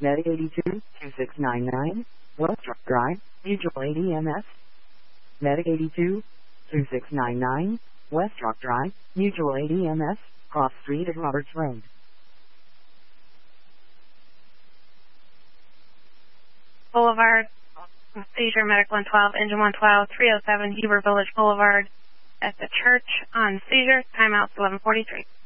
Medic 82-2699, West Rock Drive, Mutual Aid EMS. Medic 82-2699, West Rock Drive, Mutual Aid EMS, Cross Street at Roberts Road. Boulevard, seizure, Medic 112, engine 112, 307 Heber Village Boulevard at the church on seizure, timeout 11:43.